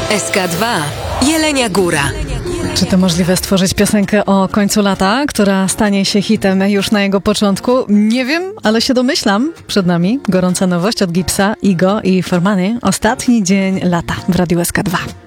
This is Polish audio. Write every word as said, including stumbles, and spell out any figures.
S K dwa. Jelenia Góra. Czy to możliwe stworzyć piosenkę o końcu lata, która stanie się hitem już na jego początku? Nie wiem, ale się domyślam. Przed nami gorąca nowość od Gipsa, Igo i Formany. Ostatni dzień lata w Radiu S K dwa.